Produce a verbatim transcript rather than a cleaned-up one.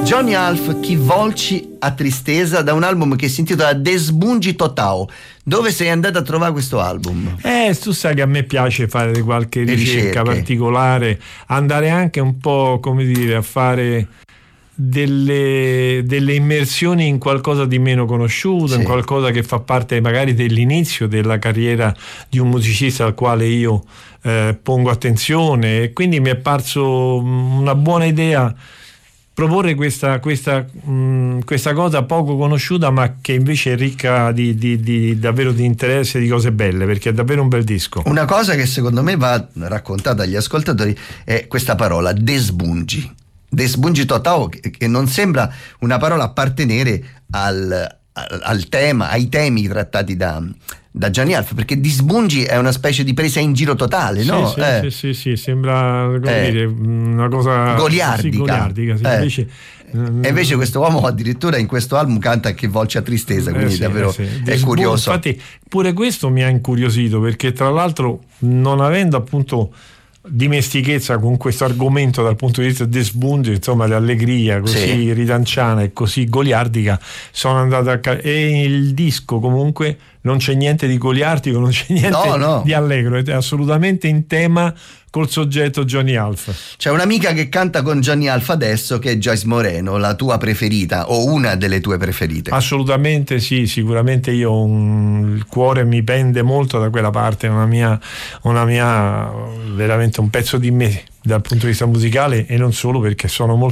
Johnny Half, Chi volci a tristesa, da un album che si intitola Desbungi Totao. Dove sei andato a trovare questo album? Eh, tu sai che a me piace fare qualche ricerca ricerche. particolare, andare anche un po', come dire, a fare delle, delle immersioni in qualcosa di meno conosciuto, Sì. in qualcosa che fa parte magari dell'inizio della carriera di un musicista al quale io eh, pongo attenzione, e quindi mi è parso una buona idea proporre questa, questa, mh, questa cosa poco conosciuta, ma che invece è ricca di, di, di davvero di interesse e di cose belle, perché è davvero un bel disco. Una cosa che secondo me va raccontata agli ascoltatori è questa parola, desbungi. Desbungi Totao, che, che non sembra una parola appartenere al, al, al tema, ai temi trattati da, da Johnny Half, perché disbungi è una specie di presa in giro totale, sì, no? Sì, eh. sì, sì, sì, sembra come Eh. dire, una cosa Goliardica. sì, goliardica sì. Eh. Invece, E invece questo uomo addirittura in questo album canta Che volci a tristesa, quindi eh sì, davvero eh sì. è Disbu- curioso. Infatti pure questo mi ha incuriosito, perché tra l'altro, non avendo appunto dimestichezza con questo argomento dal punto di vista di sbungi, insomma, l'allegria così Sì. ridanciana e così goliardica, sono andato a ca- e il disco comunque non c'è niente di goliardico, non c'è niente No, no. di allegro, è assolutamente in tema col soggetto Johnny Half. C'è un'amica che canta con Johnny Half adesso, che è Joyce Moreno, la tua preferita o una delle tue preferite. Assolutamente sì, sicuramente io un, il cuore mi pende molto da quella parte, una mia, una mia veramente un pezzo di me dal punto di vista musicale, e non solo, perché sono molto